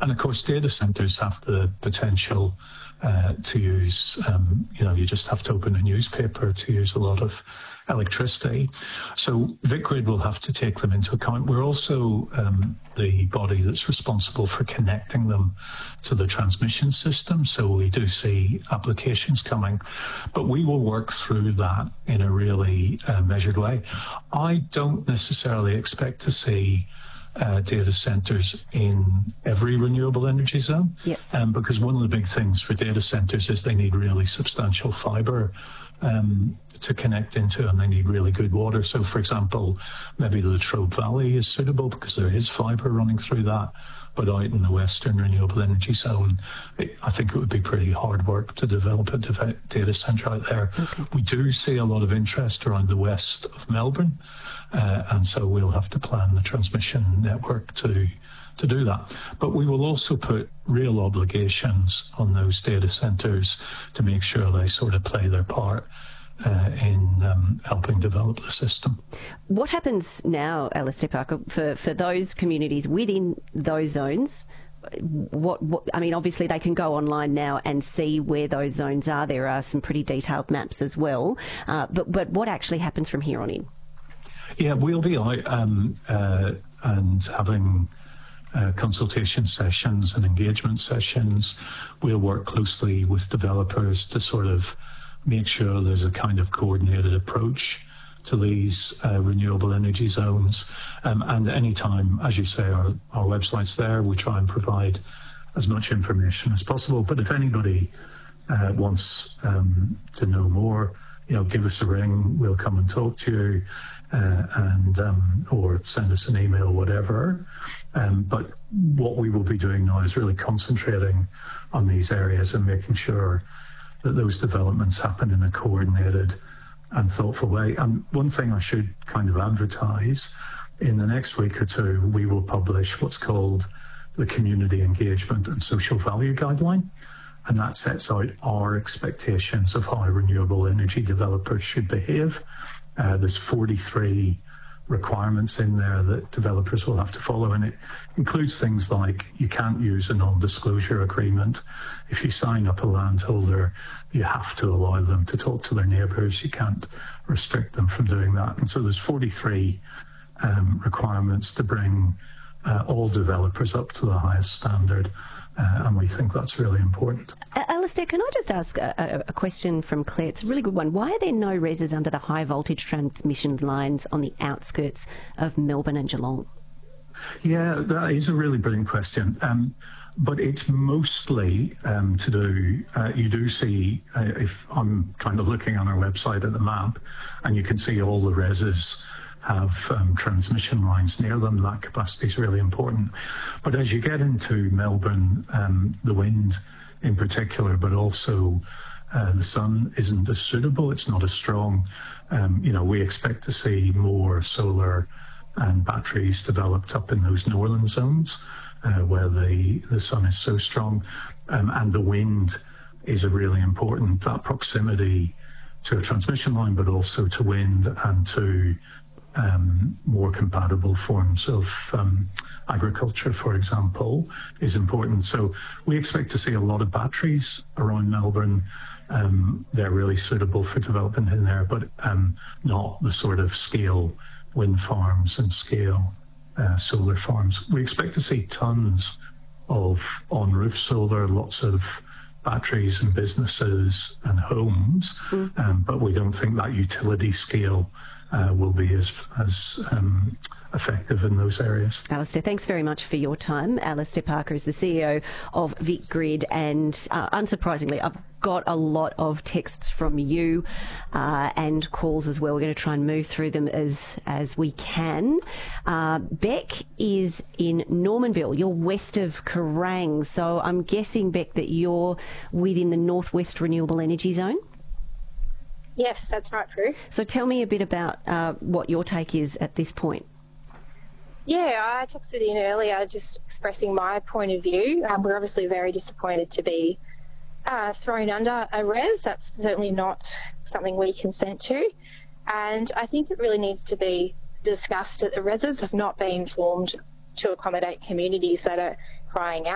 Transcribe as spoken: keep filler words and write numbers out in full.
And of course, data centres have the potential uh, to use, um, you know, you just have to open a newspaper to use a lot of electricity. So VicGrid will have to take them into account. We're also um, the body that's responsible for connecting them to the transmission system. So we do see applications coming, but we will work through that in a really uh, measured way. I don't necessarily expect to see Uh, data centres in every renewable energy zone, yep. um, because one of the big things for data centres is they need really substantial fibre um, to connect into, and they need really good water. So, for example, maybe the Latrobe Valley is suitable because there is fibre running through that, but out in the Western Renewable Energy Zone, it, I think it would be pretty hard work to develop a dev- data centre out there. Okay. We do see a lot of interest around the west of Melbourne, uh, and so we'll have to plan the transmission network to to do that. But we will also put real obligations on those data centres to make sure they sort of play their part Uh, in um, helping develop the system. What happens now, Alistair Parker, for, for those communities within those zones? What, what I mean, obviously they can go online now and see where those zones are. There are some pretty detailed maps as well. Uh, but, but what actually happens from here on in? Yeah, we'll be out um, uh, and having Uh, consultation sessions and engagement sessions. We'll work closely with developers to sort of make sure there's a kind of coordinated approach to these uh, renewable energy zones. Um, and anytime, as you say, our, our website's there, we try and provide as much information as possible. But if anybody uh, wants um, to know more, you know, give us a ring, we'll come and talk to you, uh, and um, or send us an email, whatever. Um, but what we will be doing now is really concentrating on these areas and making sure that those developments happen in a coordinated and thoughtful way. And one thing I should kind of advertise, in the next week or two, we will publish what's called the Community Engagement and Social Value Guideline. And that sets out our expectations of how renewable energy developers should behave. Uh, there's forty-three requirements in there that developers will have to follow, and it includes things like you can't use a non-disclosure agreement. If you sign up a landholder, you have to allow them to talk to their neighbours. You can't restrict them from doing that. And so there's forty-three um, requirements to bring uh, all developers up to the highest standard. Uh, and we think that's really important. Uh, Alistair, can I just ask a, a, a question from Claire? It's a really good one. Why are there no reses under the high voltage transmission lines on the outskirts of Melbourne and Geelong? Yeah, that is a really brilliant question. Um, but it's mostly um, to do, uh, you do see, uh, if I'm kind of looking on our website at the map, and you can see all the reses have um, transmission lines near them. That capacity is really important. But as you get into Melbourne, um, the wind in particular, but also uh, the sun isn't as suitable, it's not as strong. Um, you know, we expect to see more solar and batteries developed up in those northern zones uh, where the, the sun is so strong. Um, and the wind is a really important, that proximity to a transmission line, but also to wind and to Um, more compatible forms of um, agriculture, for example, is important. So we expect to see a lot of batteries around Melbourne. Um, they're really suitable for development in there, but um, not the sort of scale wind farms and scale uh, solar farms. We expect to see tons of on-roof solar, lots of batteries and businesses and homes, mm. um, but we don't think that utility scale Uh, will be as, as um, effective in those areas. Alistair, thanks very much for your time. Alistair Parker is the C E O of VicGrid, and uh, unsurprisingly, I've got a lot of texts from you uh, and calls as well. We're going to try and move through them as, as we can. Uh, Beck is in Normanville. You're west of Kerrang, so I'm guessing, Beck, that you're within the Northwest Renewable Energy Zone? Yes, that's right, Prue. So tell me a bit about uh, what your take is at this point. Yeah, I texted in earlier just expressing my point of view. Um, we're obviously very disappointed to be uh, thrown under a res. That's certainly not something we consent to. And I think it really needs to be discussed that the reses have not been formed to accommodate communities that are crying out